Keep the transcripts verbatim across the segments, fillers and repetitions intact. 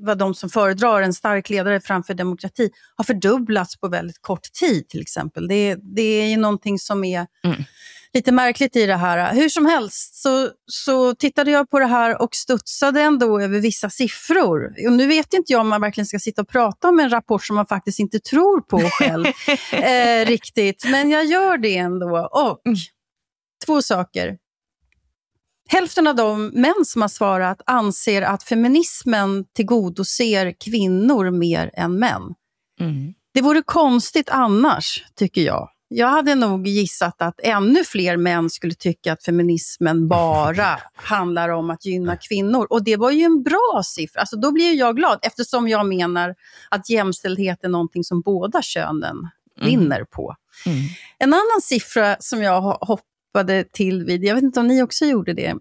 vad de som föredrar en stark ledare framför demokrati har fördubblats på väldigt kort tid till exempel. Det, det är ju någonting som är mm. lite märkligt i det här. Hur som helst så, så tittade jag på det här och studsade ändå över vissa siffror. Och nu vet inte jag om man verkligen ska sitta och prata om en rapport som man faktiskt inte tror på själv eh, riktigt. Men jag gör det ändå. Och mm. två saker. Hälften av de män som har svarat anser att feminismen tillgodoser kvinnor mer än män. Mm. Det vore konstigt annars, tycker jag. Jag hade nog gissat att ännu fler män skulle tycka att feminismen bara handlar om att gynna kvinnor. Och det var ju en bra siffra. Alltså då blir jag glad eftersom jag menar att jämställdhet är någonting som båda könen vinner mm. på. Mm. En annan siffra som jag hoppade till vid, jag vet inte om ni också gjorde det.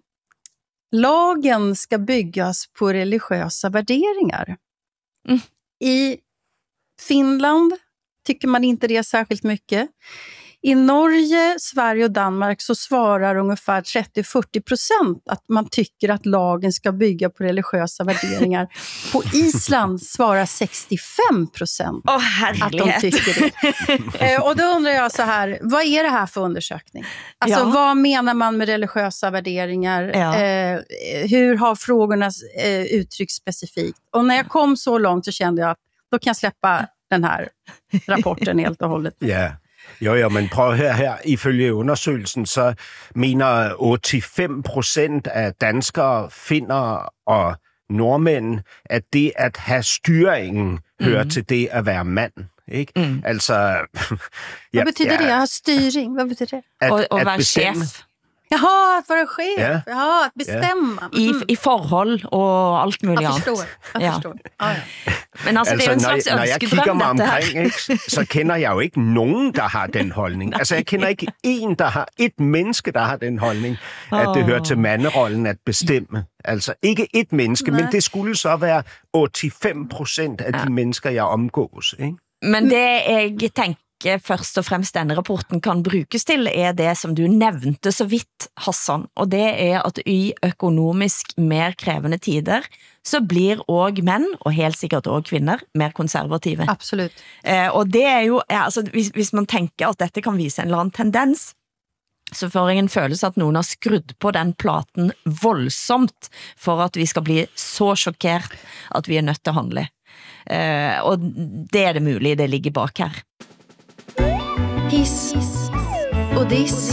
Lagen ska byggas på religiösa värderingar. Mm. I Finland tycker man inte det särskilt mycket. I Norge, Sverige och Danmark så svarar ungefär trettio till fyrtio procent att man tycker att lagen ska bygga på religiösa värderingar. På Island svarar sextiofem procent oh, att de tycker det. eh, och då undrar jag så här, vad är det här för undersökning? Alltså ja. Vad menar man med religiösa värderingar? Ja. Eh, hur har frågorna eh, uttryckts specifikt? Och när jag kom så långt så kände jag att då kan jag släppa den här rapporten helt och hållet. Ja. Jo, ja, men prøv her, her. Ifølge undersøgelsen, så mener åttiofem procent af danskere, finner og nordmænd, at det at have styringen hører mm. til det at være mand. Ikke? Mm. Altså, ja, vad betyder det? Att ha styring? Vad betyder det? At, och, och vara chef. Jaha, att vara chef. Ja. Jaha, att bestämma. Mm. I, I forhold och allt möjligt jag annat. Förstår. Jag ja. förstår. Ah, ja. Men alltså, altså, det är en slags når, når jeg kigger mig omkring, ikke, så kender jeg jo ikke nogen, der har den holdning. Altså, jeg kender ikke en, der har et menneske, der har den holdning, at det oh. hører til manderollen at bestemme. Altså, ikke et menneske, Nej. Men det skulle så være åttiofem procent af ja. De mennesker, jeg omgås. Ikke? Men det jeg tænker først og fremst denne rapporten kan brukes til, er det som du nevnte så vidt, Hassan, og det er at i økonomisk mer krevende tider, så blir også menn, og helt sikkert også kvinner, mer konservative. Absolut. Eh, og det er jo, altså, hvis, hvis man tenker at dette kan vise en eller annen tendens, så får jeg en følelse at noen har skrudd på den platen voldsomt for at vi skal bli så sjokkert at vi er nødt til å handle. Eh, og det er det mulig, det ligger bak her. Hiss og diss.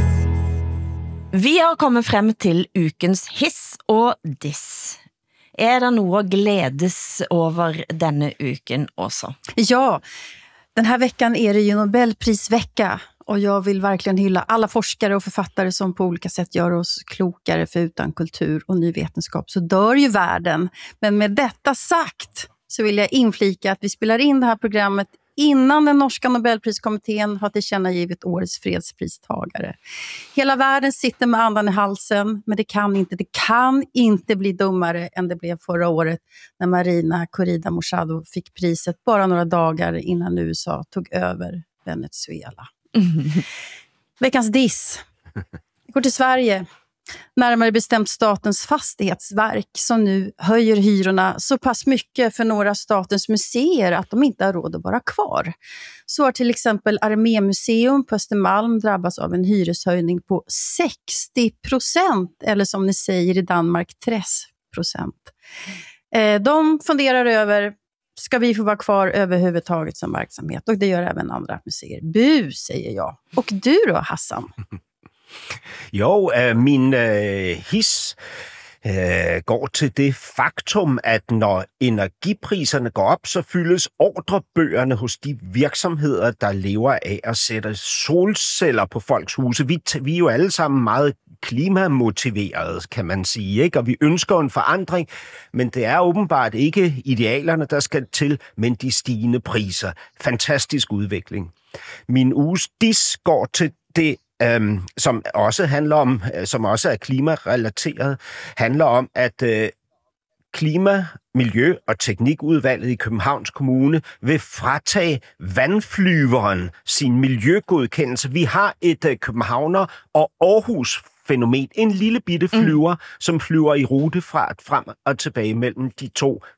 Vi har kommet frem til ukens hiss og diss. Er det noe å gledes over denne uken også? Ja, den här veckan är det ju Nobelprisvecka. Och jag vill verkligen hylla alla forskare och författare som på olika sätt gör oss klokare, för utan kultur och ny vetenskap så dör ju världen. Men med detta sagt så vill jag inflika att vi spelar in det här programmet innan den norska Nobelpriskommittén har tillkännagivit årets fredspristagare. Hela världen sitter med andan i halsen, men det kan inte, det kan inte bli dummare än det blev förra året när Marina Corrida-Machado fick priset bara några dagar innan U S A tog över Venezuela. Mm. Veckans diss. Vi går till Sverige. Närmare bestämt Statens fastighetsverk som nu höjer hyrorna så pass mycket för några statens museer att de inte har råd att vara kvar. Så har till exempel Armémuseum på Östermalm drabbats av en hyreshöjning på sextio procent, eller som ni säger i Danmark trettio procent. De funderar över, ska vi få vara kvar överhuvudtaget som verksamhet? Och det gör även andra museer. Bu, säger jag. Och du då, Hassan? Jo, øh, min øh, his øh, går til det faktum, at når energipriserne går op, så fyldes ordrebøgerne hos de virksomheder, der lever af at sætte solceller på folks huse. Vi, vi er jo alle sammen meget klimamotiverede, kan man sige, ikke? Og vi ønsker en forandring, men det er åbenbart ikke idealerne, der skal til, men de stigende priser. Fantastisk udvikling. Min uges dis går til det, Øhm, som også handler om, som også er klimarelateret, handler om, at øh, klima, miljø og teknikudvalget i Københavns Kommune vil fratage vandflyveren sin miljøgodkendelse. Vi har et øh, københavner og Aarhus fænomen, en lille bitte flyver, mm. som flyver i rutefart frem og tilbage mellem de to